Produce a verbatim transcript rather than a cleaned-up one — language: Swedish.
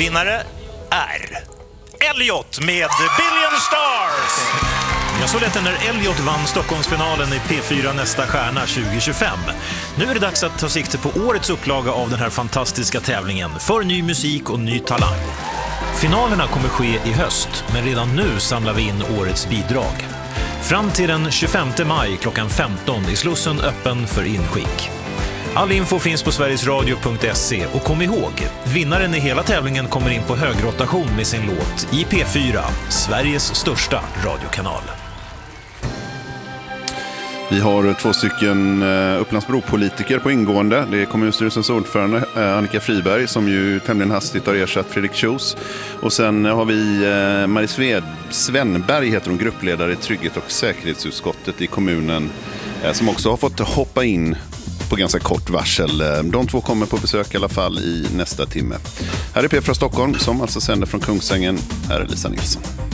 Vinnare är Elliot med Billion Stars. Jag såg detta när Elliot vann Stockholmsfinalen i P fyra Nästa stjärna tjugo tjugofem. Nu är det dags att ta sikte på årets upplaga av den här fantastiska tävlingen för ny musik och ny talang. Finalerna kommer ske i höst, men redan nu samlar vi in årets bidrag. Fram till den tjugofemte maj klockan femton är Slussen öppen för inskick. All info finns på sverigesradio punkt se och kom ihåg, vinnaren i hela tävlingen kommer in på högrotation med sin låt i P fyra, Sveriges största radiokanal. Vi har två stycken Upplandsbro-politiker på ingående. Det är kommunstyrelsens ordförande Annika Friberg som ju tämligen hastigt har ersatt Fredrik Kjos. Och sen har vi Marie Sved, Svenberg heter hon, gruppledare i trygghet- och säkerhetsutskottet i kommunen, som också har fått hoppa in på ganska kort varsel. De två kommer på besök i alla fall i nästa timme. Här är P från Stockholm som alltså sänder från Kungsängen. Här är Lisa Nilsson.